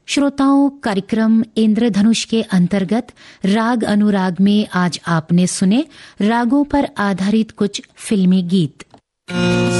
श्रोताओं, कार्यक्रम इंद्रधनुष के अंतर्गत राग अनुराग में आज आपने सुने रागों पर आधारित कुछ फिल्मी गीत।